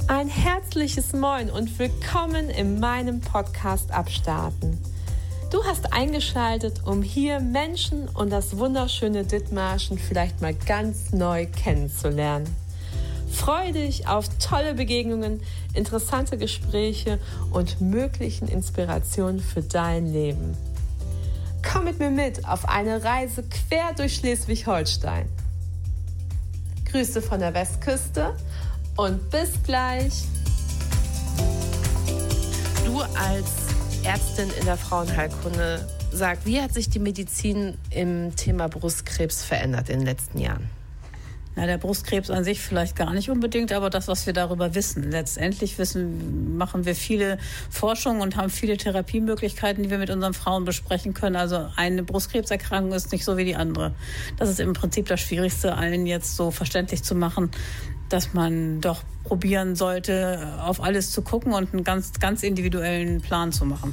Ein herzliches Moin und willkommen in meinem Podcast Abstarten. Du hast eingeschaltet, um hier Menschen und das wunderschöne Dithmarschen vielleicht mal ganz neu kennenzulernen. Freue dich auf tolle Begegnungen, interessante Gespräche und möglichen Inspirationen für dein Leben. Komm mit mir mit auf eine Reise quer durch Schleswig-Holstein. Grüße von der Westküste und bis gleich. Du als Ärztin in der Frauenheilkunde, sag, wie hat sich die Medizin im Thema Brustkrebs verändert in den letzten Jahren? Ja, der Brustkrebs an sich vielleicht gar nicht unbedingt, aber das, was wir darüber wissen. Letztendlich machen wir viele Forschungen und haben viele Therapiemöglichkeiten, die wir mit unseren Frauen besprechen können. Also eine Brustkrebserkrankung ist nicht so wie die andere. Das ist im Prinzip das Schwierigste, allen jetzt so verständlich zu machen, dass man doch probieren sollte, auf alles zu gucken und einen ganz, ganz individuellen Plan zu machen.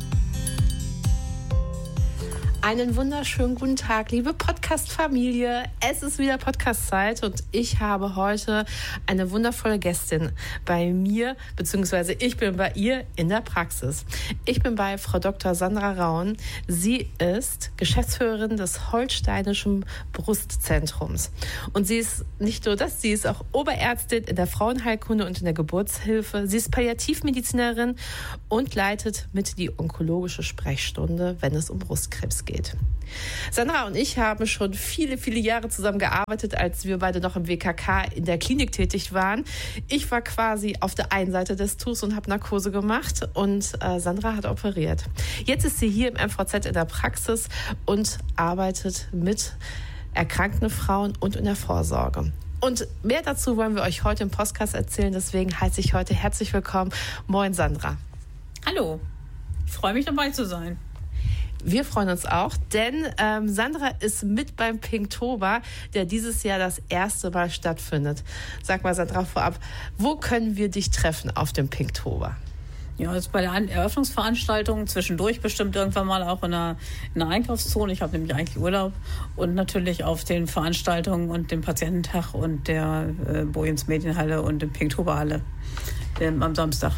Einen wunderschönen guten Tag, liebe Podcast-Familie. Es ist wieder Podcast-Zeit und ich habe heute eine wundervolle Gästin bei mir, beziehungsweise ich bin bei ihr in der Praxis. Ich bin bei Frau Dr. Sandra Raun. Sie ist Geschäftsführerin des Holsteinischen Brustzentrums. Und sie ist nicht nur das, sie ist auch Oberärztin in der Frauenheilkunde und in der Geburtshilfe. Sie ist Palliativmedizinerin und leitet mit die onkologische Sprechstunde, wenn es um Brustkrebs geht. Sandra und ich haben schon viele, viele Jahre zusammen gearbeitet, als wir beide noch im WKK in der Klinik tätig waren. Ich war quasi auf der einen Seite des Tuchs und habe Narkose gemacht und Sandra hat operiert. Jetzt ist sie hier im MVZ in der Praxis und arbeitet mit erkrankten Frauen und in der Vorsorge. Und mehr dazu wollen wir euch heute im Podcast erzählen, deswegen heiße ich heute herzlich willkommen. Moin Sandra. Hallo, ich freue mich dabei zu sein. Wir freuen uns auch, denn Sandra ist mit beim Pinktober, der dieses Jahr das erste Mal stattfindet. Sag mal, Sandra, vorab, wo können wir dich treffen auf dem Pinktober? Ja, das ist bei der Eröffnungsveranstaltung, zwischendurch bestimmt irgendwann mal auch in einer Einkaufszone. Ich habe nämlich eigentlich Urlaub. Und natürlich auf den Veranstaltungen und dem Patiententag und der Bojens Medienhalle und dem Pinktoberhalle am Samstag.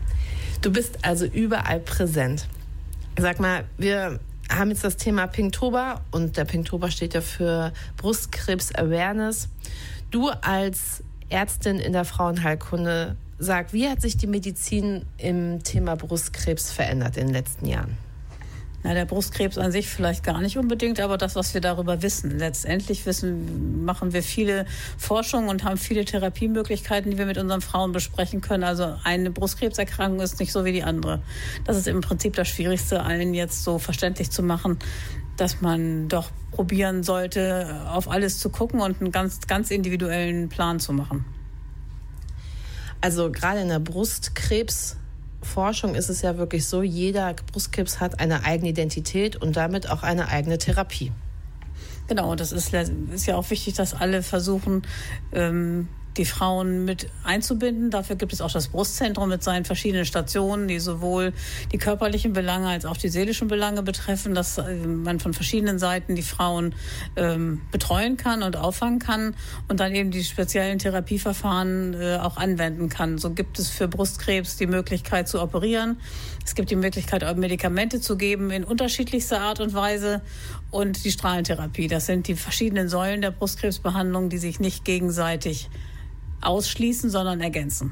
Du bist also überall präsent. Sag mal, wir haben jetzt das Thema Pinktober und der Pinktober steht ja für Brustkrebs Awareness. Du als Ärztin in der Frauenheilkunde, sag, wie hat sich die Medizin im Thema Brustkrebs verändert in den letzten Jahren? Ja, der Brustkrebs an sich vielleicht gar nicht unbedingt, aber das, was wir darüber wissen. Letztendlich machen wir viele Forschungen und haben viele Therapiemöglichkeiten, die wir mit unseren Frauen besprechen können. Also eine Brustkrebserkrankung ist nicht so wie die andere. Das ist im Prinzip das Schwierigste, allen jetzt so verständlich zu machen, dass man doch probieren sollte, auf alles zu gucken und einen ganz, ganz individuellen Plan zu machen. Also gerade in der Brustkrebsforschung ist es ja wirklich so, jeder Brustkrebs hat eine eigene Identität und damit auch eine eigene Therapie. Genau, das ist ja auch wichtig, dass alle versuchen, die Frauen mit einzubinden. Dafür gibt es auch das Brustzentrum mit seinen verschiedenen Stationen, die sowohl die körperlichen Belange als auch die seelischen Belange betreffen, dass man von verschiedenen Seiten die Frauen betreuen kann und auffangen kann und dann eben die speziellen Therapieverfahren auch anwenden kann. So gibt es für Brustkrebs die Möglichkeit zu operieren. Es gibt die Möglichkeit, Medikamente zu geben in unterschiedlichster Art und Weise und die Strahlentherapie. Das sind die verschiedenen Säulen der Brustkrebsbehandlung, die sich nicht gegenseitig ausschließen, sondern ergänzen.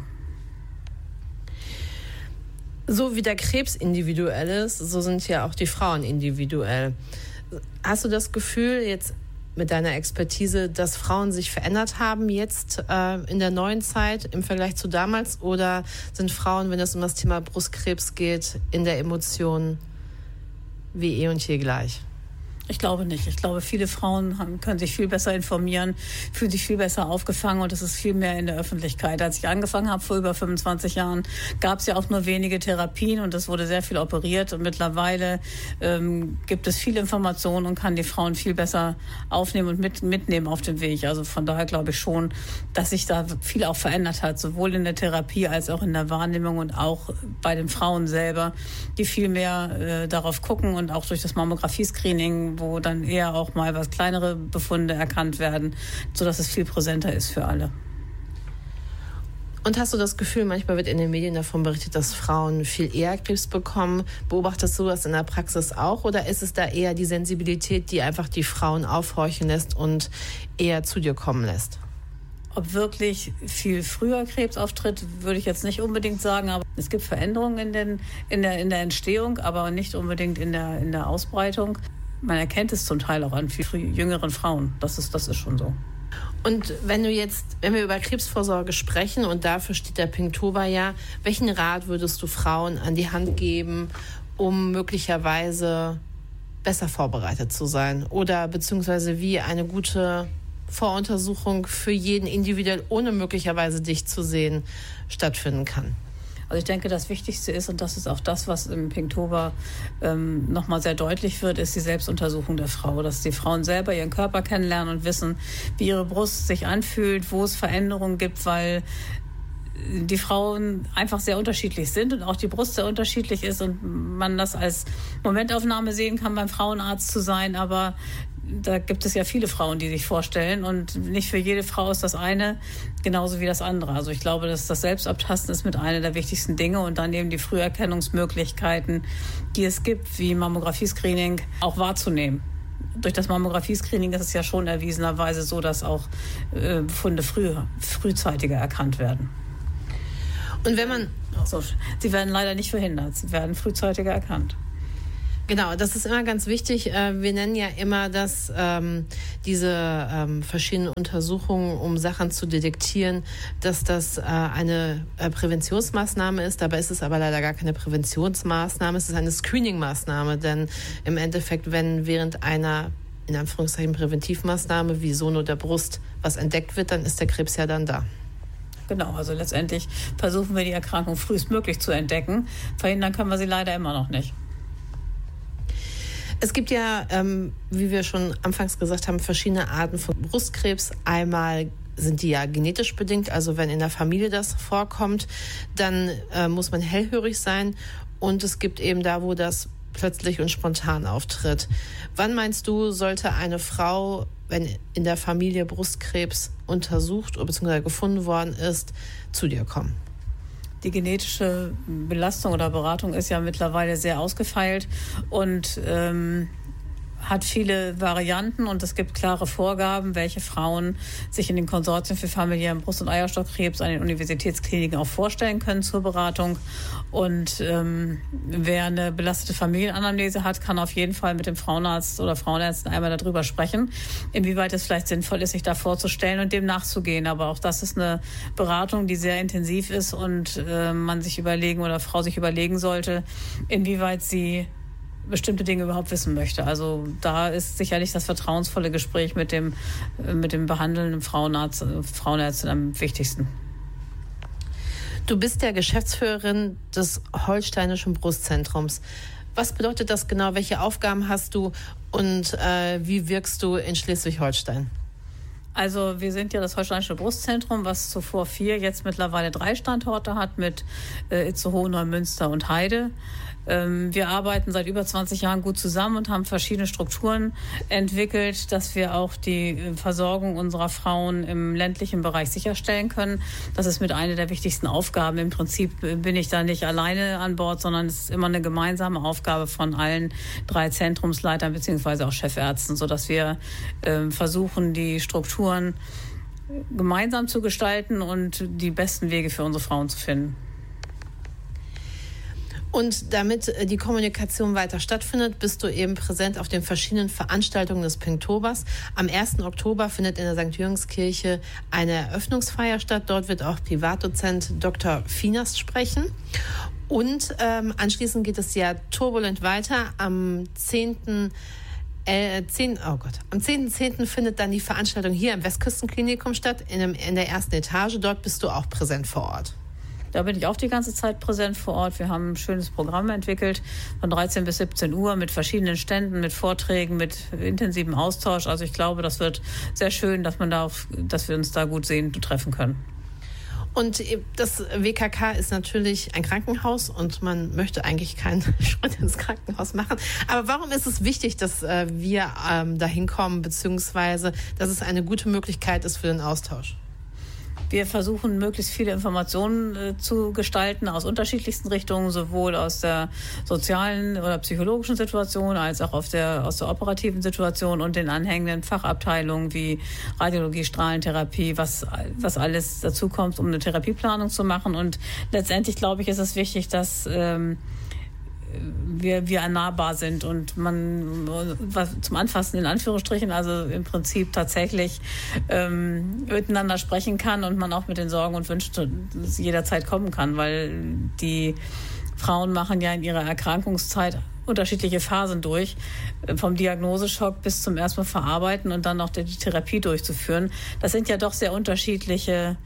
So wie der Krebs individuell ist, so sind ja auch die Frauen individuell. Hast du das Gefühl jetzt mit deiner Expertise, dass Frauen sich verändert haben jetzt in der neuen Zeit im Vergleich zu damals? Oder sind Frauen, wenn es um das Thema Brustkrebs geht, in der Emotion wie eh und je gleich? Ich glaube nicht. Ich glaube, viele Frauen können sich viel besser informieren, fühlen sich viel besser aufgefangen und es ist viel mehr in der Öffentlichkeit. Als ich angefangen habe vor über 25 Jahren, gab es ja auch nur wenige Therapien und es wurde sehr viel operiert. Und mittlerweile gibt es viele Informationen und kann die Frauen viel besser aufnehmen und mitnehmen auf den Weg. Also von daher glaube ich schon, dass sich da viel auch verändert hat, sowohl in der Therapie als auch in der Wahrnehmung und auch bei den Frauen selber, die viel mehr darauf gucken und auch durch das Mammographie-Screening, wo dann eher auch mal was kleinere Befunde erkannt werden, sodass es viel präsenter ist für alle. Und hast du das Gefühl, manchmal wird in den Medien davon berichtet, dass Frauen viel eher Krebs bekommen? Beobachtest du das in der Praxis auch? Oder ist es da eher die Sensibilität, die einfach die Frauen aufhorchen lässt und eher zu dir kommen lässt? Ob wirklich viel früher Krebs auftritt, würde ich jetzt nicht unbedingt sagen. Aber es gibt Veränderungen in der Entstehung, aber nicht unbedingt in der Ausbreitung. Man erkennt es zum Teil auch an viel jüngeren Frauen. Das ist schon so. Und wenn wir über Krebsvorsorge sprechen, und dafür steht der Pinktober ja, welchen Rat würdest du Frauen an die Hand geben, um möglicherweise besser vorbereitet zu sein? Oder beziehungsweise wie eine gute Voruntersuchung für jeden individuell, ohne möglicherweise dich zu sehen, stattfinden kann? Also ich denke, das Wichtigste ist, und das ist auch das, was im Pinktober nochmal sehr deutlich wird, ist die Selbstuntersuchung der Frau. Dass die Frauen selber ihren Körper kennenlernen und wissen, wie ihre Brust sich anfühlt, wo es Veränderungen gibt, weil die Frauen einfach sehr unterschiedlich sind und auch die Brust sehr unterschiedlich ist und man das als Momentaufnahme sehen kann, beim Frauenarzt zu sein, aber da gibt es ja viele Frauen, die sich vorstellen und nicht für jede Frau ist das eine genauso wie das andere. Also ich glaube, dass das Selbstabtasten ist mit einer der wichtigsten Dinge und dann eben die Früherkennungsmöglichkeiten, die es gibt, wie Mammographie-Screening, auch wahrzunehmen. Durch das Mammographie-Screening ist es ja schon erwiesenerweise so, dass auch Befunde frühzeitiger erkannt werden. Und wenn man... Sie werden leider nicht verhindert, sie werden frühzeitiger erkannt. Genau, das ist immer ganz wichtig. Wir nennen ja immer, dass diese verschiedenen Untersuchungen, um Sachen zu detektieren, dass das eine Präventionsmaßnahme ist. Dabei ist es aber leider gar keine Präventionsmaßnahme. Es ist eine Screening-Maßnahme, denn im Endeffekt, wenn während einer, in Anführungszeichen, Präventivmaßnahme wie Sono der Brust was entdeckt wird, dann ist der Krebs ja dann da. Genau, also letztendlich versuchen wir die Erkrankung frühestmöglich zu entdecken. Verhindern können wir sie leider immer noch nicht. Es gibt ja, wie wir schon anfangs gesagt haben, verschiedene Arten von Brustkrebs. Einmal sind die ja genetisch bedingt, also wenn in der Familie das vorkommt, dann muss man hellhörig sein. Und es gibt eben da, wo das plötzlich und spontan auftritt. Wann meinst du, sollte eine Frau, wenn in der Familie Brustkrebs untersucht oder beziehungsweise gefunden worden ist, zu dir kommen? Die genetische Belastung oder Beratung ist ja mittlerweile sehr ausgefeilt und hat viele Varianten und es gibt klare Vorgaben, welche Frauen sich in den Konsortien für familiären Brust- und Eierstockkrebs an den Universitätskliniken auch vorstellen können zur Beratung. Und wer eine belastete Familienanamnese hat, kann auf jeden Fall mit dem Frauenarzt oder Frauenärztin einmal darüber sprechen, inwieweit es vielleicht sinnvoll ist, sich da vorzustellen und dem nachzugehen. Aber auch das ist eine Beratung, die sehr intensiv ist und man sich überlegen oder Frau sich überlegen sollte, inwieweit sie bestimmte Dinge überhaupt wissen möchte. Also da ist sicherlich das vertrauensvolle Gespräch mit dem behandelnden Frauenarzt, Frauenärztin am wichtigsten. Du bist ja Geschäftsführerin des Holsteinischen Brustzentrums. Was bedeutet das genau? Welche Aufgaben hast du und wie wirkst du in Schleswig-Holstein? Also wir sind ja das Holsteinische Brustzentrum, was zuvor 4, jetzt mittlerweile 3 Standorte hat mit Itzehoe, Neumünster und Heide. Wir arbeiten seit über 20 Jahren gut zusammen und haben verschiedene Strukturen entwickelt, dass wir auch die Versorgung unserer Frauen im ländlichen Bereich sicherstellen können. Das ist mit einer der wichtigsten Aufgaben. Im Prinzip bin ich da nicht alleine an Bord, sondern es ist immer eine gemeinsame Aufgabe von allen 3 Zentrumsleitern bzw. auch Chefärzten, sodass wir versuchen, die Strukturen gemeinsam zu gestalten und die besten Wege für unsere Frauen zu finden. Und damit die Kommunikation weiter stattfindet, bist du eben präsent auf den verschiedenen Veranstaltungen des Pinktobers. Am 1. Oktober findet in der St. Jürgenskirche eine Eröffnungsfeier statt. Dort wird auch Privatdozent Dr. Fienast sprechen. Und anschließend geht es ja turbulent weiter. Am 10.10. findet dann die Veranstaltung hier im Westküstenklinikum statt, in der ersten Etage. Dort bist du auch präsent vor Ort. Da bin ich auch die ganze Zeit präsent vor Ort. Wir haben ein schönes Programm entwickelt von 13 bis 17 Uhr mit verschiedenen Ständen, mit Vorträgen, mit intensivem Austausch. Also ich glaube, das wird sehr schön, dass wir uns da gut sehen und treffen können. Und das WKK ist natürlich ein Krankenhaus und man möchte eigentlich keinen Schritt ins Krankenhaus machen. Aber warum ist es wichtig, dass wir da hinkommen, beziehungsweise dass es eine gute Möglichkeit ist für den Austausch? Wir versuchen, möglichst viele Informationen zu gestalten aus unterschiedlichsten Richtungen, sowohl aus der sozialen oder psychologischen Situation als auch aus der operativen Situation und den anhängenden Fachabteilungen wie Radiologie, Strahlentherapie, was alles dazu kommt, um eine Therapieplanung zu machen. Und letztendlich, glaube ich, ist es wichtig, dass wir nahbar sind und man zum Anfassen in Anführungsstrichen, also im Prinzip tatsächlich miteinander sprechen kann und man auch mit den Sorgen und Wünschen jederzeit kommen kann, weil die Frauen machen ja in ihrer Erkrankungszeit unterschiedliche Phasen durch, vom Diagnoseschock bis zum erstmal Verarbeiten und dann noch die Therapie durchzuführen. Das sind ja doch sehr unterschiedliche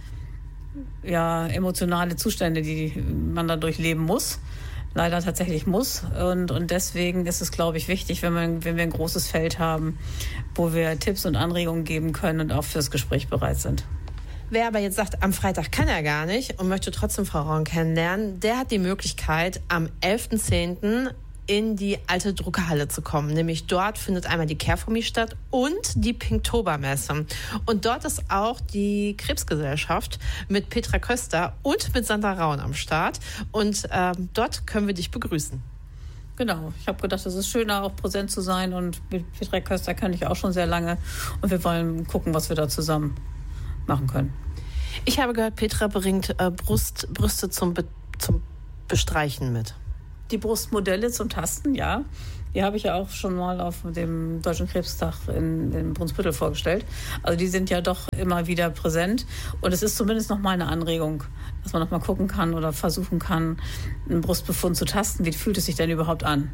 emotionale Zustände, die man da durchleben muss. Leider tatsächlich muss. Und deswegen ist es, glaube ich, wichtig, wenn wir ein großes Feld haben, wo wir Tipps und Anregungen geben können und auch fürs Gespräch bereit sind. Wer aber jetzt sagt, am Freitag kann er gar nicht und möchte trotzdem Frau Raun kennenlernen, der hat die Möglichkeit, am 11.10. in die alte Druckerhalle zu kommen. Nämlich dort findet einmal die Care for Me statt und die Pinktober-Messe. Und dort ist auch die Krebsgesellschaft mit Petra Köster und mit Sandra Raun am Start. Und dort können wir dich begrüßen. Genau. Ich habe gedacht, es ist schöner, auch präsent zu sein. Und mit Petra Köster kenne ich auch schon sehr lange. Und wir wollen gucken, was wir da zusammen machen können. Ich habe gehört, Petra bringt Brüste zum Bestreichen mit. Die Brustmodelle zum Tasten, ja. Die habe ich ja auch schon mal auf dem Deutschen Krebstag in Brunsbüttel vorgestellt. Also die sind ja doch immer wieder präsent. Und es ist zumindest noch mal eine Anregung, dass man noch mal gucken kann oder versuchen kann, einen Brustbefund zu tasten. Wie fühlt es sich denn überhaupt an?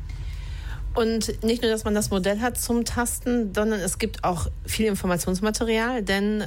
Und nicht nur, dass man das Modell hat zum Tasten, sondern es gibt auch viel Informationsmaterial, denn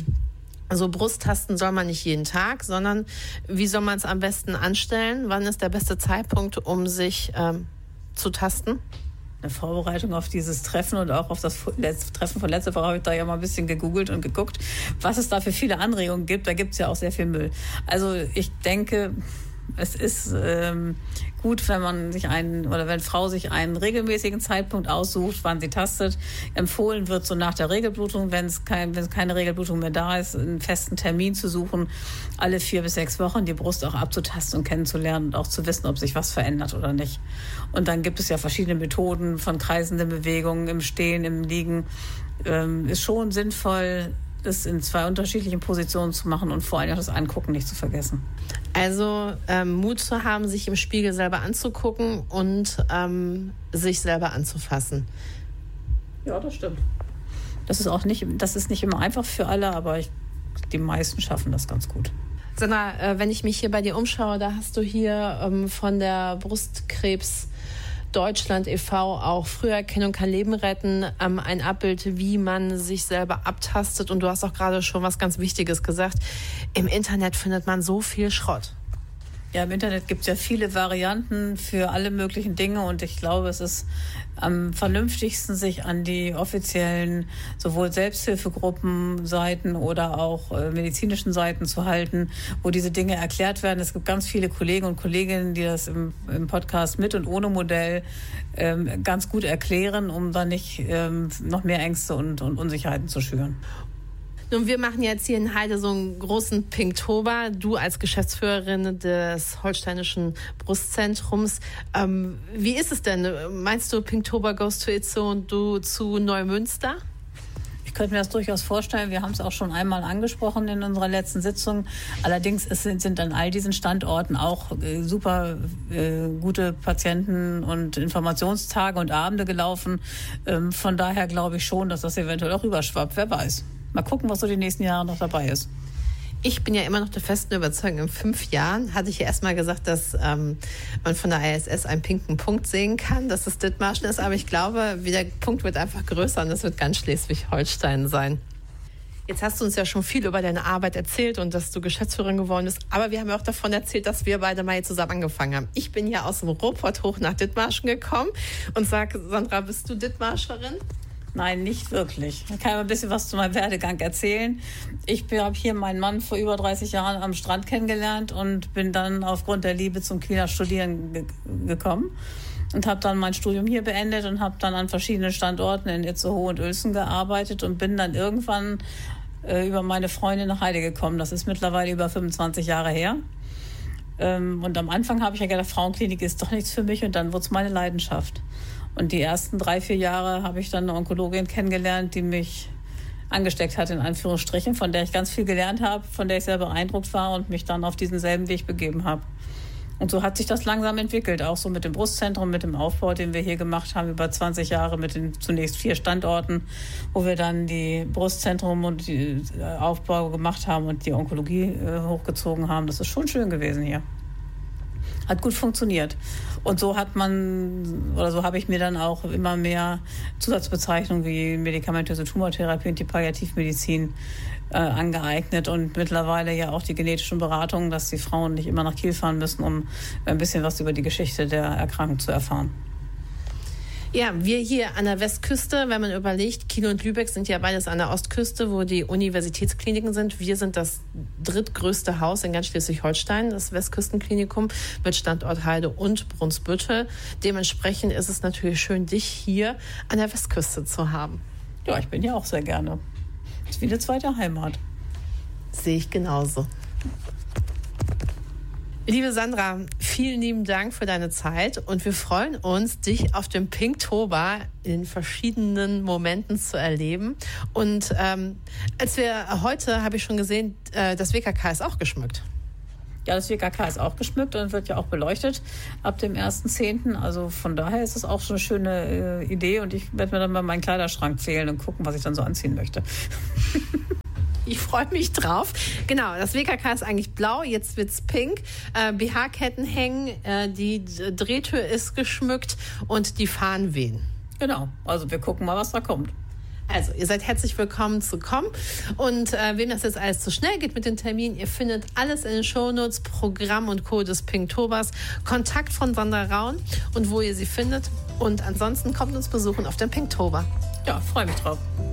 so Brusttasten soll man nicht jeden Tag, sondern wie soll man es am besten anstellen? Wann ist der beste Zeitpunkt, um sich zu tasten? Eine Vorbereitung auf dieses Treffen und auch auf das Treffen von letzter Woche habe ich da ja mal ein bisschen gegoogelt und geguckt, was es da für viele Anregungen gibt. Da gibt es ja auch sehr viel Müll. Also ich denke, es ist gut, wenn Frau sich einen regelmäßigen Zeitpunkt aussucht, wann sie tastet. Empfohlen wird so nach der Regelblutung, wenn keine Regelblutung mehr da ist, einen festen Termin zu suchen, alle 4 bis 6 Wochen die Brust auch abzutasten und kennenzulernen und auch zu wissen, ob sich was verändert oder nicht. Und dann gibt es ja verschiedene Methoden von kreisenden Bewegungen im Stehen, im Liegen. Ist schon sinnvoll, das in 2 unterschiedlichen Positionen zu machen und vor allem auch das Angucken nicht zu vergessen. Also Mut zu haben, sich im Spiegel selber anzugucken und sich selber anzufassen. Ja, das stimmt. Das ist nicht immer einfach für alle, aber die meisten schaffen das ganz gut. Sandra, wenn ich mich hier bei dir umschaue, da hast du hier von der Brustkrebs Deutschland e.V. auch Früherkennung kann Leben retten, ein Abbild, wie man sich selber abtastet. Und du hast auch gerade schon was ganz Wichtiges gesagt. Im Internet findet man so viel Schrott. Ja, im Internet gibt es ja viele Varianten für alle möglichen Dinge und ich glaube, es ist am vernünftigsten, sich an die offiziellen sowohl Selbsthilfegruppenseiten oder auch medizinischen Seiten zu halten, wo diese Dinge erklärt werden. Es gibt ganz viele Kollegen und Kolleginnen, die das im Podcast mit und ohne Modell ganz gut erklären, um dann nicht noch mehr Ängste und Unsicherheiten zu schüren. Nun, wir machen jetzt hier in Heide so einen großen Pinktober. Du als Geschäftsführerin des Holsteinischen Brustzentrums. Wie ist es denn? Meinst du, Pinktober goes to Itzehoe und du zu Neumünster? Ich könnte mir das durchaus vorstellen. Wir haben es auch schon einmal angesprochen in unserer letzten Sitzung. Allerdings sind an all diesen Standorten auch super gute Patienten- und Informationstage und Abende gelaufen. Von daher glaube ich schon, dass das eventuell auch rüberschwappt. Wer weiß. Mal gucken, was so die nächsten Jahre noch dabei ist. Ich bin ja immer noch der festen Überzeugung, in 5 Jahren hatte ich ja erstmal gesagt, dass man von der ISS einen pinken Punkt sehen kann, dass es Dithmarschen ist. Aber ich glaube, der Punkt wird einfach größer und das wird ganz Schleswig-Holstein sein. Jetzt hast du uns ja schon viel über deine Arbeit erzählt und dass du Geschäftsführerin geworden bist. Aber wir haben ja auch davon erzählt, dass wir beide mal hier zusammen angefangen haben. Ich bin ja aus dem Ruhrpott hoch nach Dithmarschen gekommen und sage, Sandra, bist du Dithmarscherin? Nein, nicht wirklich. Ich kann ein bisschen was zu meinem Werdegang erzählen. Ich habe hier meinen Mann vor über 30 Jahren am Strand kennengelernt und bin dann aufgrund der Liebe zum Kieler Studieren gekommen und habe dann mein Studium hier beendet und habe dann an verschiedenen Standorten in Itzehoe und Uelzen gearbeitet und bin dann irgendwann über meine Freundin nach Heide gekommen. Das ist mittlerweile über 25 Jahre her. Und am Anfang habe ich ja gedacht, Frauenklinik ist doch nichts für mich und dann wurde es meine Leidenschaft. Und die ersten 3-4 Jahre habe ich dann eine Onkologin kennengelernt, die mich angesteckt hat, in Anführungsstrichen, von der ich ganz viel gelernt habe, von der ich sehr beeindruckt war und mich dann auf diesen selben Weg begeben habe. Und so hat sich das langsam entwickelt, auch so mit dem Brustzentrum, mit dem Aufbau, den wir hier gemacht haben, über 20 Jahre mit den zunächst 4 Standorten, wo wir dann die Brustzentrum und die Aufbau gemacht haben und die Onkologie hochgezogen haben. Das ist schon schön gewesen hier. Hat gut funktioniert. Und so habe ich mir dann auch immer mehr Zusatzbezeichnungen wie medikamentöse Tumortherapie und die Palliativmedizin angeeignet und mittlerweile ja auch die genetischen Beratungen, dass die Frauen nicht immer nach Kiel fahren müssen, um ein bisschen was über die Geschichte der Erkrankung zu erfahren. Ja, wir hier an der Westküste, wenn man überlegt, Kiel und Lübeck sind ja beides an der Ostküste, wo die Universitätskliniken sind. Wir sind das drittgrößte Haus in ganz Schleswig-Holstein, das Westküstenklinikum mit Standort Heide und Brunsbüttel. Dementsprechend ist es natürlich schön, dich hier an der Westküste zu haben. Ja, ich bin hier auch sehr gerne. Das ist wie eine zweite Heimat. Sehe ich genauso. Liebe Sandra, vielen lieben Dank für deine Zeit und wir freuen uns, dich auf dem Pinktober in verschiedenen Momenten zu erleben. Und als wir heute, habe ich schon gesehen, das WKK ist auch geschmückt. Ja, das WKK ist auch geschmückt und wird ja auch beleuchtet ab dem 1.10. Also von daher ist es auch schon eine schöne Idee und ich werde mir dann mal meinen Kleiderschrank zählen und gucken, was ich dann so anziehen möchte. Ich freue mich drauf. Genau, das WKK ist eigentlich blau, jetzt wird's pink. BH-Ketten hängen, die Drehtür ist geschmückt und die Fahnen wehen. Genau, also wir gucken mal, was da kommt. Also, ihr seid herzlich willkommen zu kommen. Und wem das jetzt alles zu schnell geht mit den Terminen, ihr findet alles in den Shownotes, Programm und Co. des Pinktobers, Kontakt von Sandra Raun und wo ihr sie findet. Und ansonsten kommt uns besuchen auf dem Pinktober. Ja, freue mich drauf.